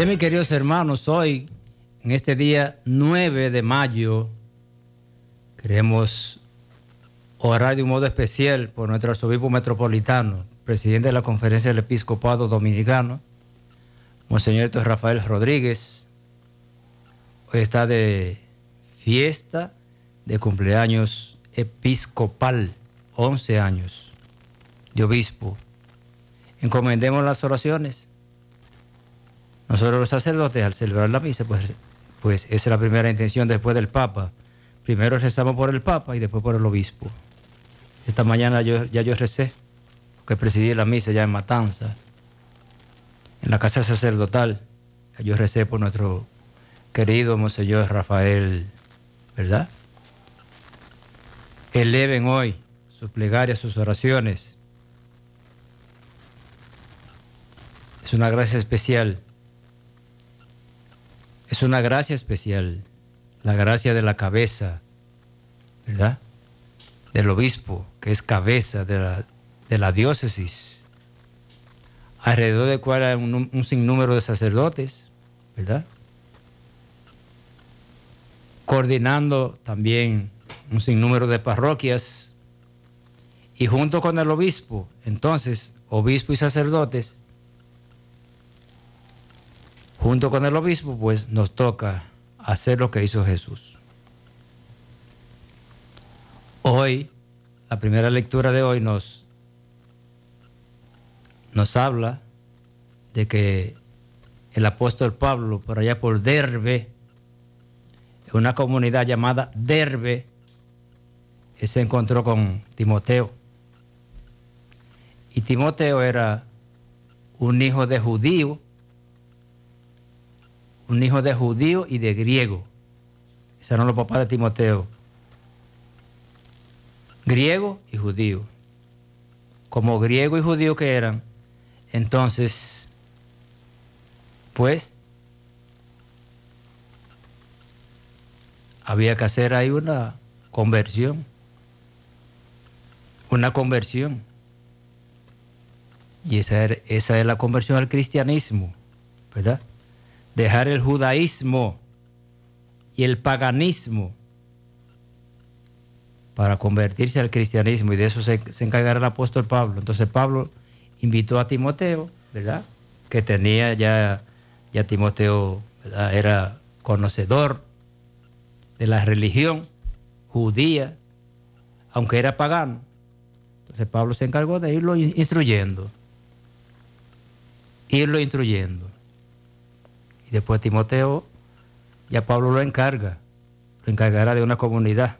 mis queridos hermanos, hoy, en este día 9 de mayo, queremos orar de un modo especial por nuestro arzobispo metropolitano, presidente de la Conferencia del Episcopado Dominicano, Monseñor Héctor Rafael Rodríguez. Hoy está de fiesta de cumpleaños episcopal, 11 años de obispo. Encomendemos las oraciones. Nosotros los sacerdotes, al celebrar la misa, pues esa es la primera intención después del Papa. Primero rezamos por el Papa y después por el obispo. Esta mañana yo recé, porque presidí la misa ya en Matanza, en la casa sacerdotal. Yo recé por nuestro querido Monseñor Rafael, ¿verdad? Eleven hoy sus plegarias, sus oraciones. Es una gracia especial. Es una gracia especial, la gracia de la cabeza, ¿verdad? Del obispo, que es cabeza de la diócesis, alrededor del cual hay un sinnúmero de sacerdotes, ¿verdad? Coordinando también un sinnúmero de parroquias, y junto con el obispo, entonces, obispo y sacerdotes, junto con el obispo, pues nos toca hacer lo que hizo Jesús. Hoy, la primera lectura de hoy nos habla de que el apóstol Pablo, por allá por Derbe, en una comunidad llamada Derbe, él se encontró con Timoteo. Y Timoteo era un hijo de judío, y de griego. Esos eran los papás de Timoteo. Griego y judío. Como griego y judío que eran, entonces, pues, había que hacer ahí una conversión. Y esa es la conversión al cristianismo, ¿verdad? Dejar el judaísmo y el paganismo para convertirse al cristianismo, y de eso se encargará el apóstol Pablo. Entonces Pablo invitó a Timoteo, ¿verdad? Que tenía ya Timoteo, ¿verdad? Era conocedor de la religión judía, aunque era pagano. Entonces Pablo se encargó de irlo instruyendo. Y después Timoteo, ya Pablo lo encargará de una comunidad.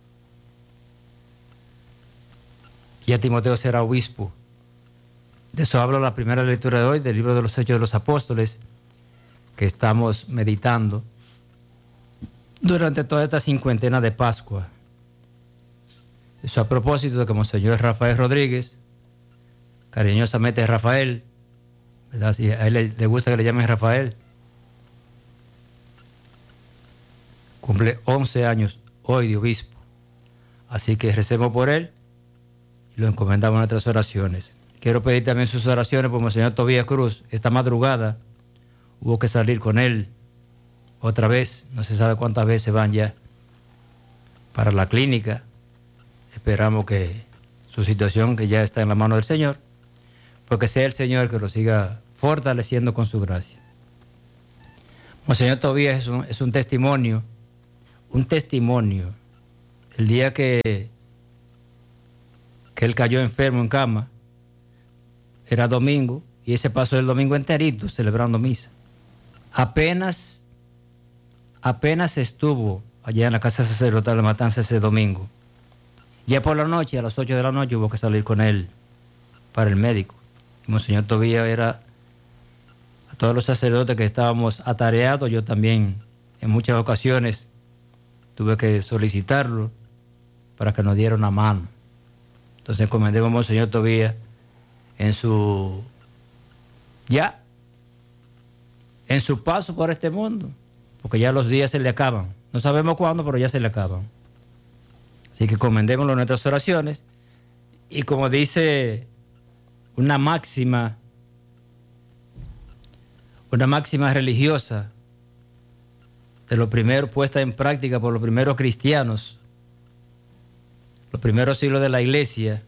Ya Timoteo será obispo. De eso habla la primera lectura de hoy del libro de los Hechos de los Apóstoles, que estamos meditando durante toda esta cincuentena de Pascua. Eso a propósito de que Monseñor Rafael Rodríguez, cariñosamente Rafael, ¿verdad? Si a él le gusta que le llamen Rafael, cumple 11 años hoy de obispo. Así que recemos por él y lo encomendamos en nuestras oraciones. Quiero pedir también sus oraciones por Monseñor Tobías Cruz. Esta madrugada hubo que salir con él otra vez, no se sabe cuántas veces van ya, para la clínica. Esperamos que su situación, que ya está en la mano del Señor, porque sea el Señor que lo siga fortaleciendo con su gracia. Monseñor Tobías es un testimonio. El día que él cayó enfermo en cama, era domingo, y ese pasó el domingo enterito celebrando misa. Apenas estuvo allá en la casa sacerdotal de Matanza ese domingo. Ya por la noche, a las 8 de la noche, hubo que salir con él para el médico. Y Monseñor Tobías era, a todos los sacerdotes que estábamos atareados, yo también en muchas ocasiones tuve que solicitarlo para que nos diera una mano. Entonces encomendemos a Monseñor Tobías en su paso por este mundo, porque ya los días se le acaban. No sabemos cuándo, pero ya se le acaban. Así que encomendémoslo en nuestras oraciones. Y como dice una máxima una máxima religiosa de lo primero puesta en práctica por los primeros cristianos, los primeros siglos de la iglesia,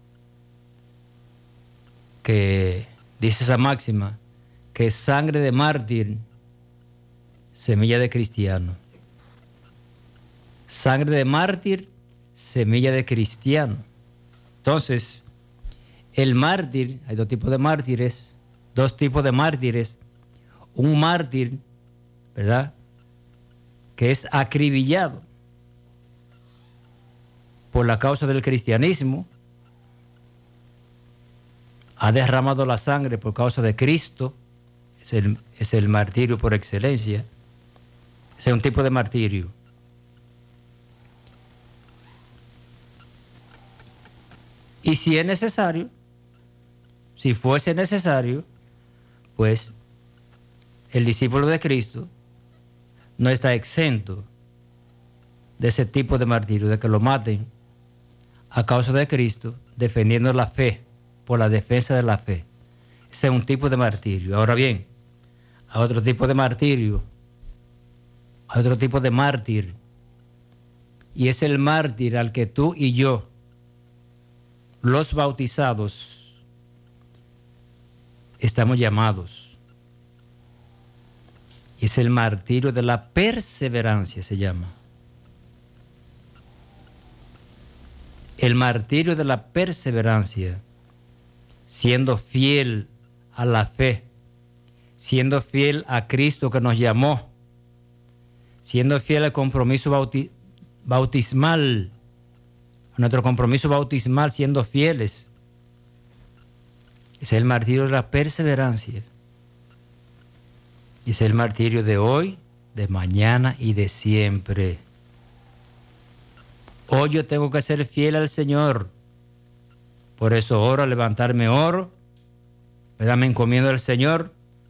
que dice esa máxima, que sangre de mártir, semilla de cristiano. Sangre de mártir, semilla de cristiano. Entonces, el mártir, hay dos tipos de mártires, un mártir, ¿verdad?, que es acribillado por la causa del cristianismo, ha derramado la sangre por causa de Cristo, es el martirio por excelencia. Ese es un tipo de martirio. Y si es necesario, si fuese necesario, pues el discípulo de Cristo no está exento de ese tipo de martirio, de que lo maten a causa de Cristo, defendiendo la fe, por la defensa de la fe. Ese es un tipo de martirio. Ahora bien, hay otro tipo de martirio, hay otro tipo de mártir, y es el mártir al que tú y yo, los bautizados, estamos llamados. Y es el martirio de la perseverancia, se llama. El martirio de la perseverancia, siendo fiel a la fe, siendo fiel a Cristo que nos llamó, siendo fiel al compromiso bautismal, a nuestro compromiso bautismal, siendo fieles. Ese es el martirio de la perseverancia. Y ese es el martirio de hoy, de mañana y de siempre. Hoy yo tengo que ser fiel al Señor. Por eso oro, al levantarme oro, ¿verdad?, me encomiendo al Señor.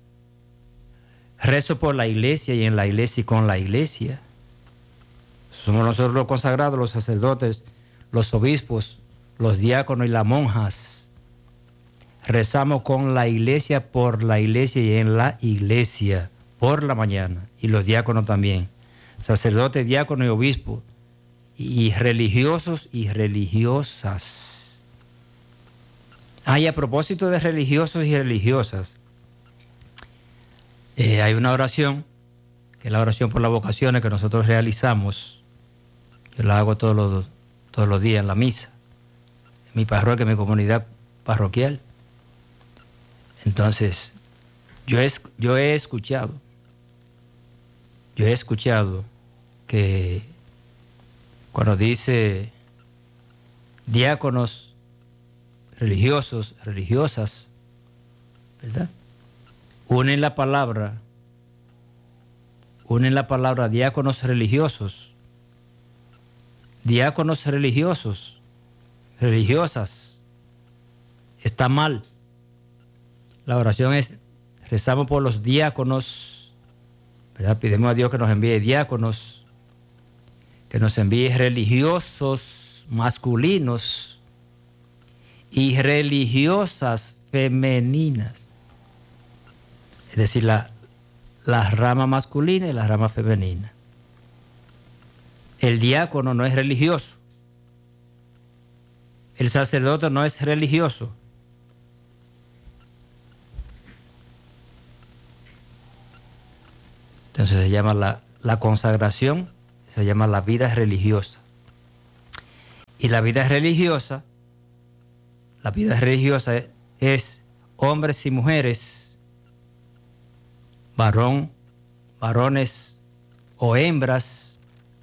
Rezo por la iglesia y en la iglesia y con la iglesia. Somos nosotros los consagrados, los sacerdotes, los obispos, los diáconos y las monjas. Rezamos con la iglesia, por la iglesia y en la iglesia, por la mañana. Y los diáconos también. Sacerdotes, diáconos y obispos. Y religiosos y religiosas. Y a propósito de religiosos y religiosas, hay una oración, que es la oración por las vocaciones que nosotros realizamos. Yo la hago todos los días en la misa, en mi parroquia, en mi comunidad parroquial. Entonces, yo he escuchado que cuando dice diáconos religiosos, religiosas, ¿verdad?, unen la palabra diáconos religiosos, religiosas. Está mal. La oración es: rezamos por los diáconos, ¿verdad? Pidemos a Dios que nos envíe diáconos, que nos envíe religiosos masculinos y religiosas femeninas. Es decir, la rama masculina y la rama femenina. El diácono no es religioso. El sacerdote no es religioso. Entonces se llama la consagración, se llama la vida religiosa. Y la vida religiosa es hombres y mujeres, varones o hembras,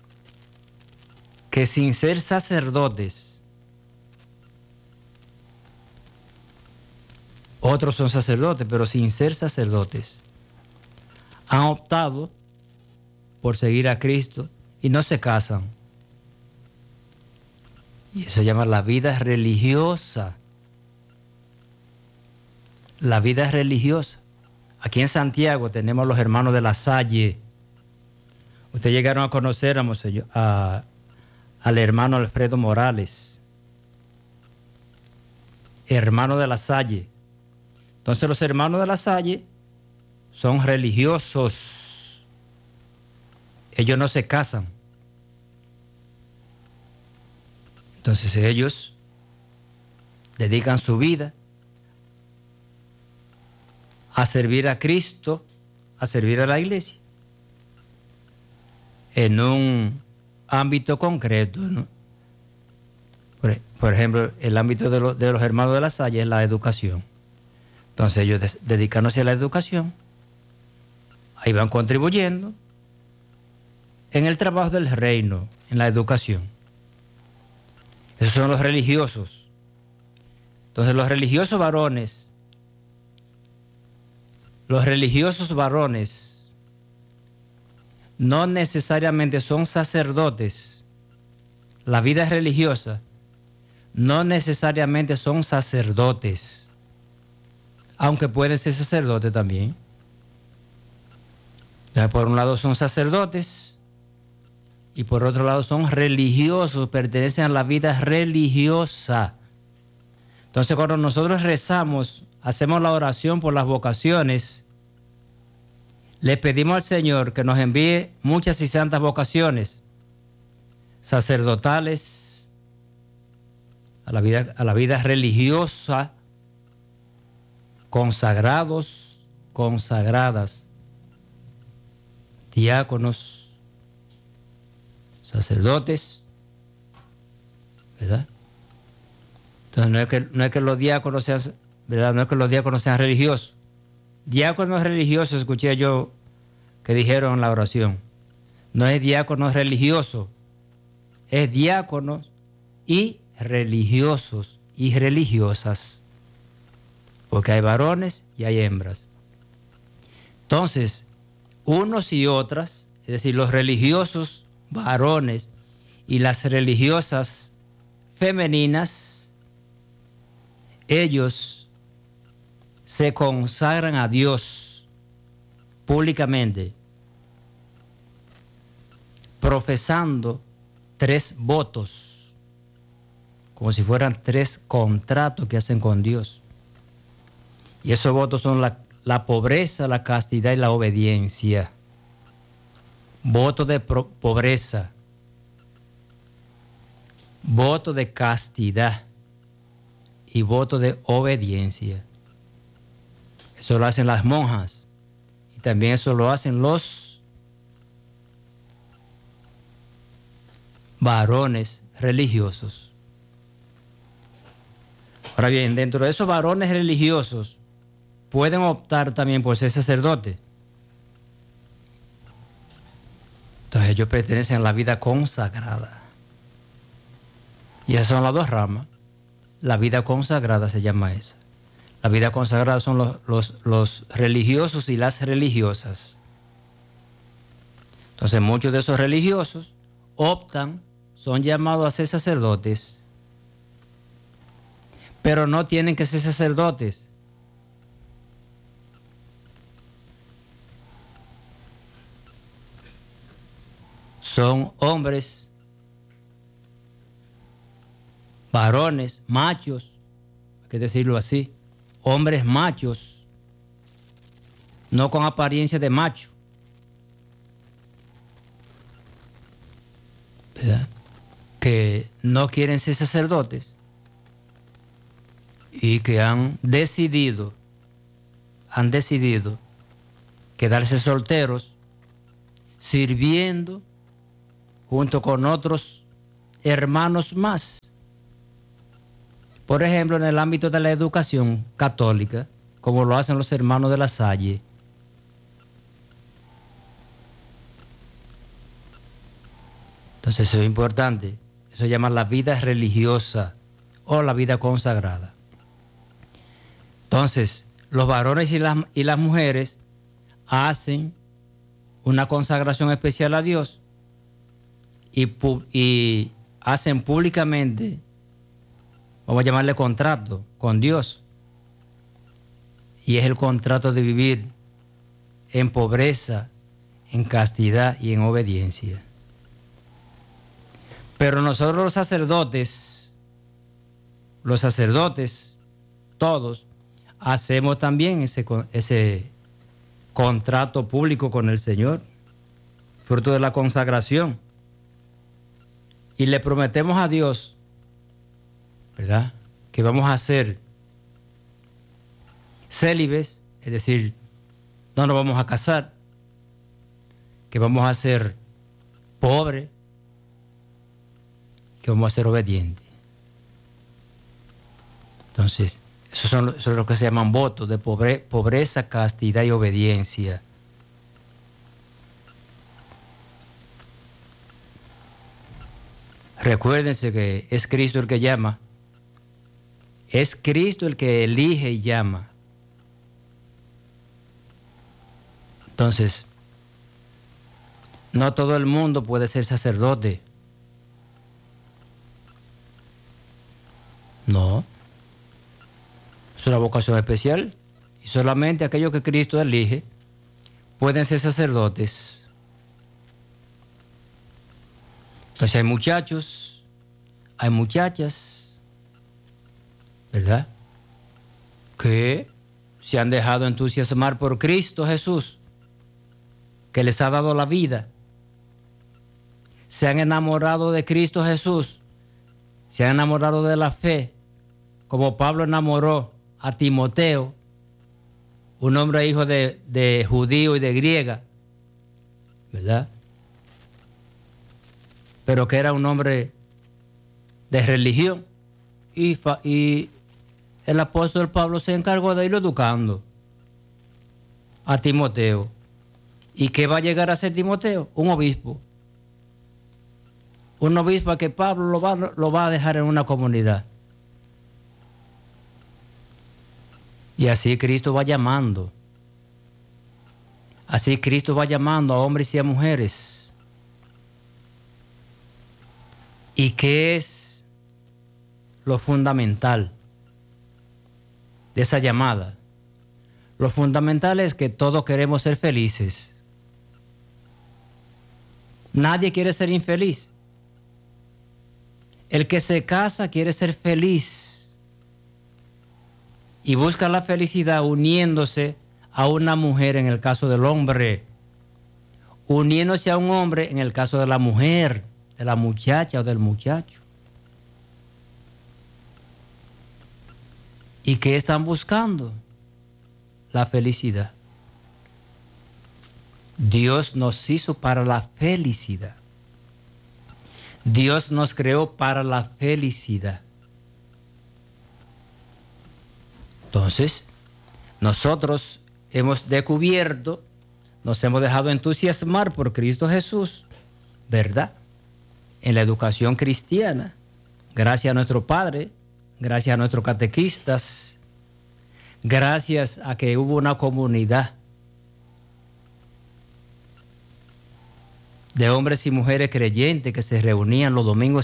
que sin ser sacerdotes, otros son sacerdotes, pero sin ser sacerdotes, han optado por seguir a Cristo y no se casan. Y eso se llama la vida religiosa. La vida religiosa. Aquí en Santiago tenemos los hermanos de la Salle. Ustedes llegaron a conocer al hermano Alfredo Morales, hermano de la Salle. Entonces los hermanos de la Salle son religiosos. Ellos no se casan. Entonces ellos dedican su vida a servir a Cristo, a servir a la iglesia, en un ámbito concreto, ¿no? Por ejemplo, el ámbito de los hermanos de la Salle es la educación. Entonces ellos dedicándose a la educación, ahí van contribuyendo en el trabajo del reino, en la educación. Esos son los religiosos. Entonces los religiosos varones no necesariamente son sacerdotes. La vida religiosa no necesariamente son sacerdotes, aunque pueden ser sacerdotes también. Por un lado son sacerdotes y por otro lado son religiosos, pertenecen a la vida religiosa. Entonces cuando nosotros rezamos, hacemos la oración por las vocaciones, le pedimos al Señor que nos envíe muchas y santas vocaciones sacerdotales, a la vida religiosa, consagrados, consagradas, diáconos, sacerdotes, ¿verdad? Entonces no es que los diáconos sean, ¿verdad? No es que los diáconos sean religiosos. Diáconos religiosos, escuché yo que dijeron en la oración. No es diácono religioso, es diáconos y religiosos y religiosas, porque hay varones y hay hembras. Entonces, unos y otras, es decir, los religiosos varones y las religiosas femeninas, ellos se consagran a Dios públicamente, profesando 3 votos, como si fueran 3 contratos que hacen con Dios. Y esos votos son la pobreza, la castidad y la obediencia. Voto de pobreza, voto de castidad y voto de obediencia. Eso lo hacen las monjas y también eso lo hacen los varones religiosos. Ahora bien, dentro de esos varones religiosos pueden optar también por ser sacerdote. Entonces ellos pertenecen a la vida consagrada. Y esas son las 2 ramas. La vida consagrada se llama esa. La vida consagrada son los religiosos y las religiosas. Entonces muchos de esos religiosos optan, son llamados a ser sacerdotes, pero no tienen que ser sacerdotes. Son hombres, varones, machos, hay que decirlo así, hombres machos, no con apariencia de macho, ¿verdad? Que no quieren ser sacerdotes y que han decidido quedarse solteros, sirviendo junto con otros hermanos más. Por ejemplo, en el ámbito de la educación católica, como lo hacen los hermanos de la Salle. Entonces eso es importante. Eso se llama la vida religiosa o la vida consagrada. Entonces, los varones y las mujeres hacen una consagración especial a Dios y hacen públicamente, vamos a llamarle contrato con Dios, y es el contrato de vivir en pobreza, en castidad y en obediencia. Pero nosotros los sacerdotes, todos, hacemos también contrato público con el Señor, fruto de la consagración. Y le prometemos a Dios, ¿verdad?, que vamos a ser célibes, es decir, no nos vamos a casar, que vamos a ser pobres, que vamos a ser obedientes. Entonces, eso es lo que se llaman votos de pobreza, castidad y obediencia. Recuérdense que es Cristo el que llama. Es Cristo el que elige y llama. Entonces, no todo el mundo puede ser sacerdote. No. Es una vocación especial. Y solamente aquellos que Cristo elige pueden ser sacerdotes. Entonces hay muchachos, hay muchachas, ¿verdad?, que se han dejado entusiasmar por Cristo Jesús, que les ha dado la vida. Se han enamorado de Cristo Jesús, se han enamorado de la fe, como Pablo enamoró a Timoteo, un hombre hijo de judío y de griega, ¿verdad?, pero que era un hombre de religión. Y el apóstol Pablo se encargó de irlo educando a Timoteo. ¿Y qué va a llegar a ser Timoteo? Un obispo. Un obispo que Pablo lo va a dejar en una comunidad. Y así Cristo va llamando. Así Cristo va llamando a hombres y a mujeres. ¿Y qué es lo fundamental de esa llamada? Lo fundamental es que todos queremos ser felices. Nadie quiere ser infeliz. El que se casa quiere ser feliz y busca la felicidad uniéndose a una mujer en el caso del hombre, uniéndose a un hombre en el caso de la mujer, de la muchacha o del muchacho. ¿Y qué están buscando? La felicidad. Dios nos hizo para la felicidad. Dios nos creó para la felicidad. Entonces, nosotros hemos descubierto, nos hemos dejado entusiasmar por Cristo Jesús, ¿verdad?, en la educación cristiana, gracias a nuestro Padre, gracias a nuestros catequistas, gracias a que hubo una comunidad de hombres y mujeres creyentes que se reunían los domingos,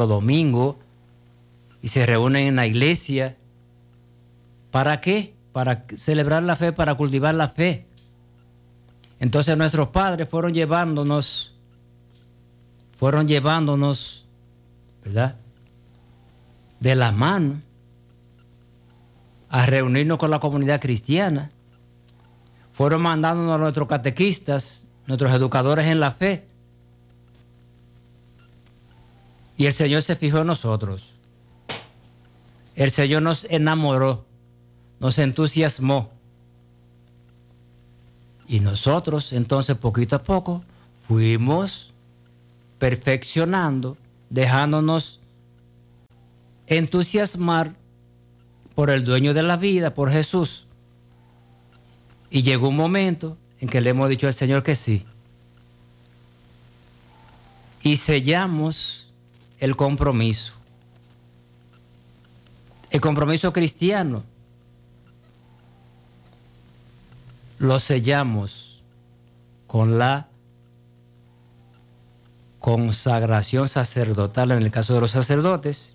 y se reúnen en la iglesia. ¿Para qué? Para celebrar la fe, para cultivar la fe. Entonces nuestros padres fueron llevándonos, ¿verdad?, de la mano a reunirnos con la comunidad cristiana. Fueron mandándonos a nuestros catequistas, nuestros educadores en la fe. Y el Señor se fijó en nosotros. El Señor nos enamoró, nos entusiasmó. Y nosotros, entonces, poquito a poco, fuimos perfeccionando, dejándonos entusiasmar por el dueño de la vida, por Jesús. Y llegó un momento en que le hemos dicho al Señor que sí. Y sellamos el compromiso cristiano. Lo sellamos con la consagración sacerdotal en el caso de los sacerdotes,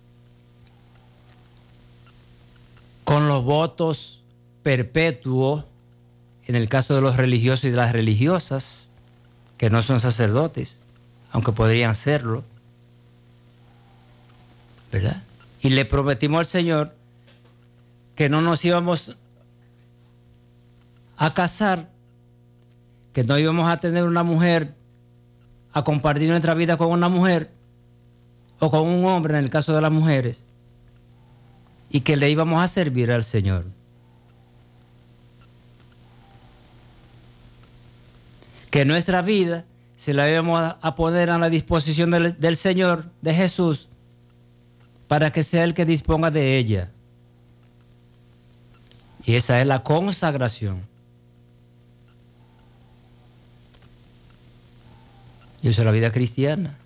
con los votos perpetuos en el caso de los religiosos y de las religiosas, que no son sacerdotes, aunque podrían serlo, ¿verdad? Y le prometimos al Señor que no nos íbamos a casar que no íbamos a tener una mujer, a compartir nuestra vida con una mujer o con un hombre en el caso de las mujeres, y que le íbamos a servir al Señor. Que nuestra vida se la íbamos a poner a la disposición del Señor, de Jesús, para que sea el que disponga de ella. Y esa es la consagración. Y eso es la vida cristiana.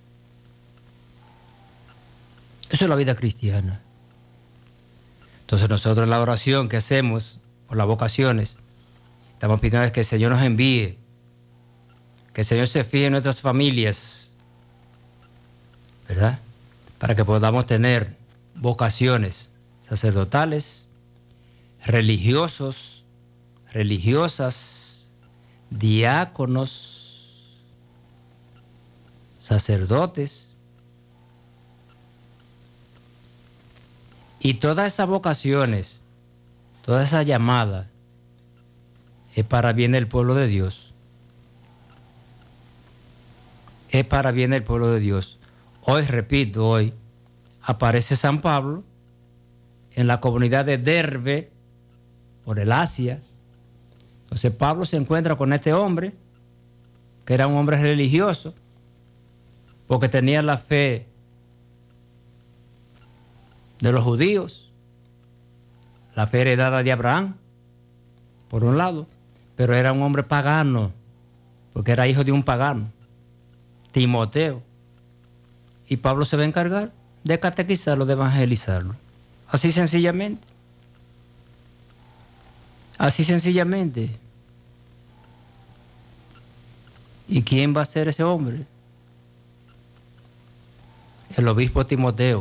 Eso es la vida cristiana. Entonces nosotros en la oración que hacemos por las vocaciones, estamos pidiendo que el Señor nos envíe, que el Señor se fije en nuestras familias, ¿verdad? Para que podamos tener vocaciones sacerdotales, religiosos, religiosas, diáconos, sacerdotes, y todas esas vocaciones, toda esa llamada es para bien del pueblo de Dios. Es para bien del pueblo de Dios. Hoy, repito, hoy aparece San Pablo en la comunidad de Derbe, por el Asia. Entonces Pablo se encuentra con este hombre, que era un hombre religioso, porque tenía la fe de los judíos, la fe heredada de Abraham, por un lado, pero era un hombre pagano, porque era hijo de un pagano, Timoteo. Y Pablo se va a encargar de catequizarlo, de evangelizarlo. Así sencillamente. Así sencillamente. ¿Y quién va a ser ese hombre? El obispo Timoteo.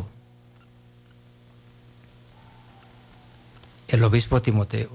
El obispo Timoteo.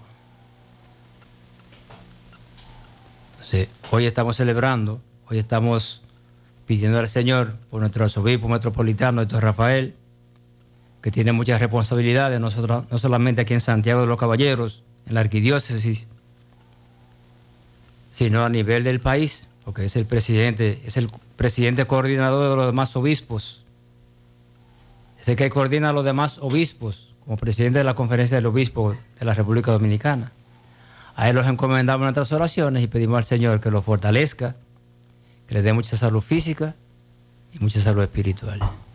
Entonces, hoy estamos celebrando, hoy estamos pidiendo al Señor por nuestro arzobispo metropolitano, Héctor Rafael, que tiene muchas responsabilidades, nosotros, no solamente aquí en Santiago de los Caballeros, en la arquidiócesis, sino a nivel del país, porque es el presidente coordinador de los demás obispos, es el que coordina a los demás obispos, como presidente de la Conferencia del Obispo de la República Dominicana. A él los encomendamos nuestras oraciones y pedimos al Señor que lo fortalezca, que le dé mucha salud física y mucha salud espiritual.